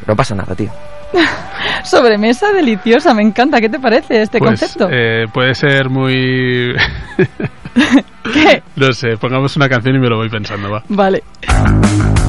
No pasa nada, tío. Sobremesa deliciosa, me encanta. ¿Qué te parece este concepto? Puede ser muy... ¿Qué? No sé, pongamos una canción y me lo voy pensando, va. Vale.